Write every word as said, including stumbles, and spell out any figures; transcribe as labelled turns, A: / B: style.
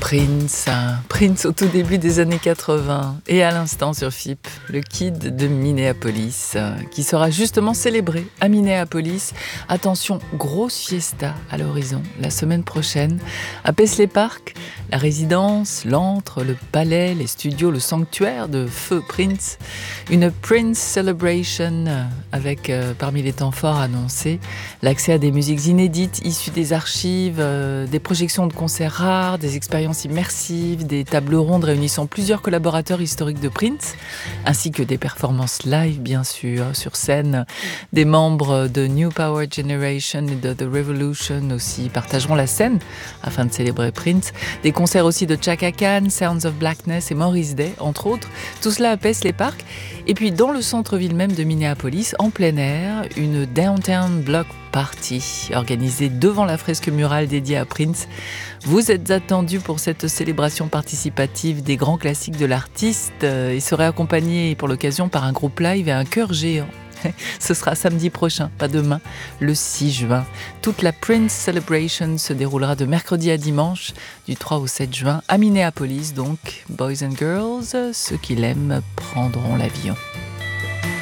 A: Prince, hein. Prince au tout début des années quatre-vingts et à l'instant sur F I P, le Kid de Minneapolis, euh, qui sera justement célébré à Minneapolis. Attention, grosse fiesta à l'horizon la semaine prochaine à Paisley Park, la résidence, l'antre, le palais, les studios, le sanctuaire de feu Prince. Une Prince Celebration euh, avec euh, parmi les temps forts annoncés l'accès à des musiques inédites issues des archives, euh, des projections de concerts rares, des expériences immersives, des tables rondes réunissant plusieurs collaborateurs historiques de Prince, ainsi que des performances live bien sûr, sur scène. Des membres de New Power Generation et de The Revolution aussi partageront la scène afin de célébrer Prince. Des concerts aussi de Chaka Khan, Sounds of Blackness et Morris Day, entre autres. Tout cela à Paisley Park. Et puis dans le centre-ville même de Minneapolis, en plein air, une Downtown Block Party organisée devant la fresque murale dédiée à Prince. Vous êtes attendus pour cette célébration participative des grands classiques de l'artiste euh, et serez accompagné pour l'occasion par un groupe live et un chœur géant. Ce sera samedi prochain, pas demain, le six juin. Toute la Prince Celebration se déroulera de mercredi à dimanche, du trois au sept juin, à Minneapolis. Donc, boys and girls, ceux qui l'aiment prendront l'avion.